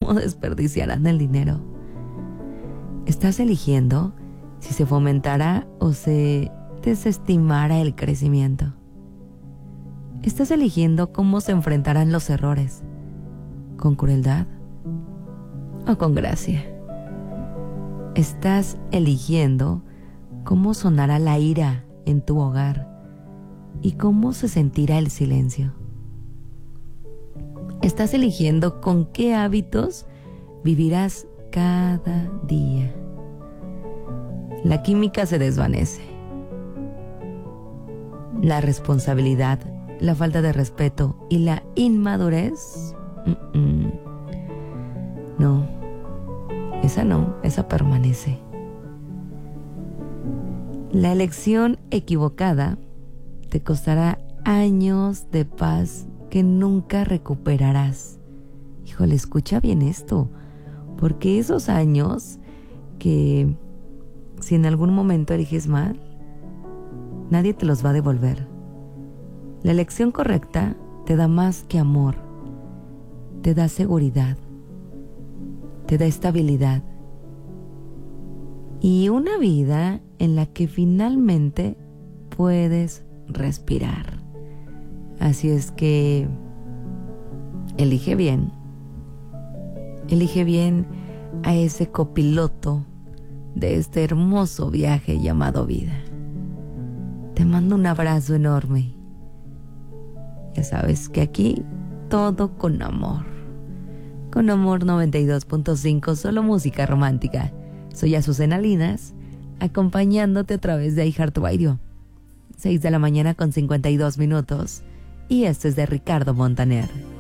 cómo desperdiciarán el dinero. Estás eligiendo si se fomentará o se desestimara el crecimiento. Estás eligiendo cómo se enfrentarán los errores, con crueldad o con gracia. Estás eligiendo cómo sonará la ira en tu hogar y cómo se sentirá el silencio. Estás eligiendo con qué hábitos vivirás cada día. La química se desvanece. La responsabilidad, la falta de respeto y la inmadurez, no, esa permanece. La elección equivocada te costará años de paz que nunca recuperarás. Híjole, escucha bien esto, porque esos años que si en algún momento eliges mal, nadie te los va a devolver. La elección correcta te da más que amor, te da seguridad, te da estabilidad y una vida en la que finalmente puedes respirar. Así es que elige bien a ese copiloto de este hermoso viaje llamado vida. Te mando un abrazo enorme. Ya sabes que aquí todo con amor. Con Amor 92.5, solo música romántica. Soy Azucena Linas, acompañándote a través de iHeartRadio. 6 de la mañana con 52 minutos. Y este es de Ricardo Montaner.